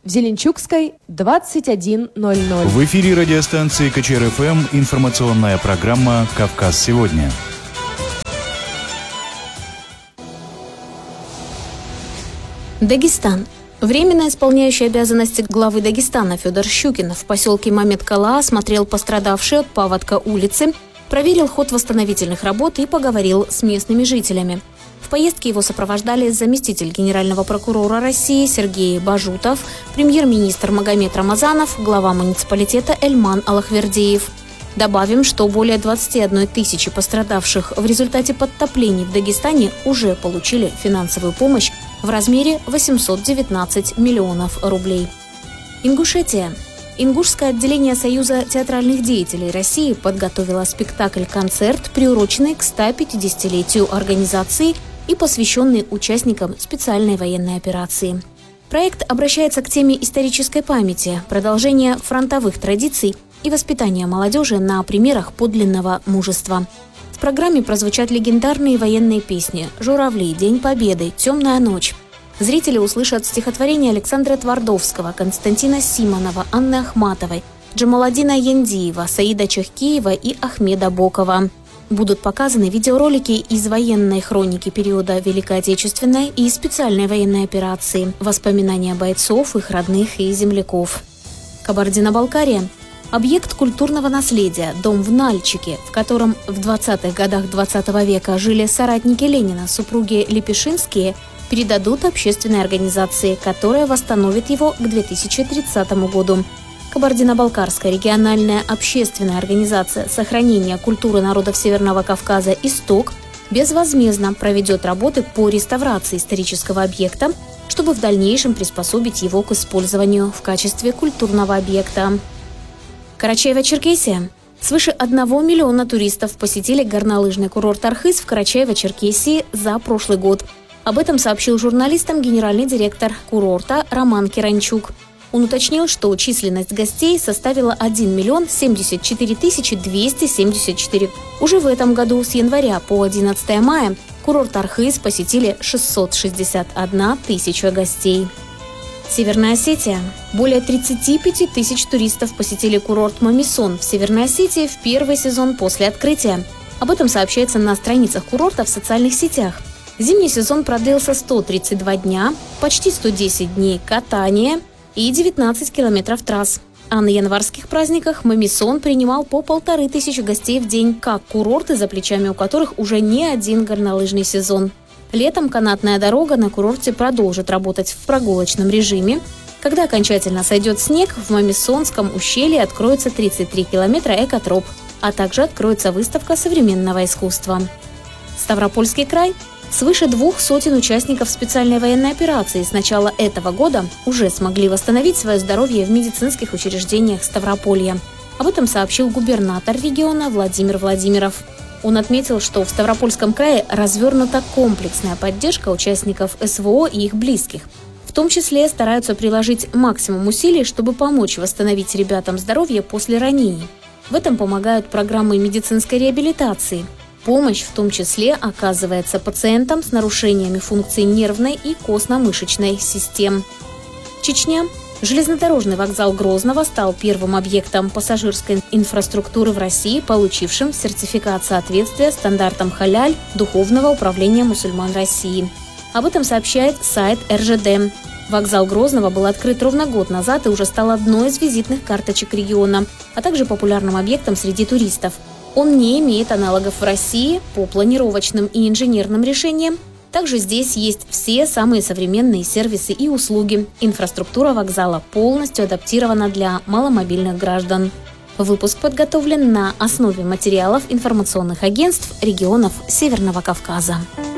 в Зеленчукской 21:00. В эфире радиостанции КЧР-ФМ информационная программа «Кавказ сегодня». Дагестан. Временно исполняющий обязанности главы Дагестана Федор Щукин в поселке Мамед-Кала осмотрел пострадавшие от паводка улицы, проверил ход восстановительных работ и поговорил с местными жителями. В поездке его сопровождали заместитель генерального прокурора России Сергей Бажутов, премьер-министр Магомед Рамазанов, глава муниципалитета Эльман Аллахвердиев. Добавим, что более 21 тысячи пострадавших в результате подтоплений в Дагестане уже получили финансовую помощь в размере 819 миллионов рублей. Ингушетия. Ингушское отделение Союза театральных деятелей России подготовило спектакль-концерт, приуроченный к 150-летию организации и посвященный участникам специальной военной операции. Проект обращается к теме исторической памяти, продолжения фронтовых традиций и воспитания молодежи на примерах подлинного мужества. В программе прозвучат легендарные военные песни «Журавли», «День Победы», «Темная ночь». Зрители услышат стихотворения Александра Твардовского, Константина Симонова, Анны Ахматовой, Джамаладдина Яндиева, Саида Чахкиева и Ахмеда Бокова. Будут показаны видеоролики из военной хроники периода Великой Отечественной и специальной военной операции, воспоминания бойцов, их родных и земляков. Кабардино-Балкария. Объект культурного наследия, дом в Нальчике, в котором в 20-х годах 20 века жили соратники Ленина, супруги Лепешинские, передадут общественной организации, которая восстановит его к 2030 году. Кабардино-Балкарская региональная общественная организация сохранения культуры народов Северного Кавказа «Исток» безвозмездно проведет работы по реставрации исторического объекта, чтобы в дальнейшем приспособить его к использованию в качестве культурного объекта. Карачаево-Черкесия. Свыше 1 миллиона туристов посетили горнолыжный курорт Архыз в Карачаево-Черкесии за прошлый год. Об этом сообщил журналистам генеральный директор курорта Роман Киранчук. Он уточнил, что численность гостей составила 1 миллион 74 тысячи 274. Уже в этом году с января по 11 мая курорт Архыз посетили 661 тысяча гостей. Северная Осетия. Более 35 тысяч туристов посетили курорт Мамисон в Северной Осетии в первый сезон после открытия. Об этом сообщается на страницах курорта в социальных сетях. Зимний сезон продлился 132 дня, почти 110 дней катания и 19 километров трасс. А на январских праздниках Мамисон принимал по 1500 гостей в день, как курорты, за плечами у которых уже не один горнолыжный сезон. Летом канатная дорога на курорте продолжит работать в прогулочном режиме. Когда окончательно сойдет снег, в Мамисонском ущелье откроется 33 километра экотроп, а также откроется выставка современного искусства. Ставропольский край. Свыше 200 участников специальной военной операции с начала этого года уже смогли восстановить свое здоровье в медицинских учреждениях Ставрополья. Об этом сообщил губернатор региона Владимир Владимиров. Он отметил, что в Ставропольском крае развернута комплексная поддержка участников СВО и их близких. В том числе стараются приложить максимум усилий, чтобы помочь восстановить ребятам здоровье после ранений. В этом помогают программы медицинской реабилитации. Помощь в том числе оказывается пациентам с нарушениями функций нервной и костно-мышечной систем. Чечня. Железнодорожный вокзал Грозного стал первым объектом пассажирской инфраструктуры в России, получившим сертификат соответствия стандартам халяль Духовного управления мусульман России. Об этом сообщает сайт РЖД. Вокзал Грозного был открыт ровно год назад и уже стал одной из визитных карточек региона, а также популярным объектом среди туристов. Он не имеет аналогов в России по планировочным и инженерным решениям. Также здесь есть все самые современные сервисы и услуги. Инфраструктура вокзала полностью адаптирована для маломобильных граждан. Выпуск подготовлен на основе материалов информационных агентств регионов Северного Кавказа.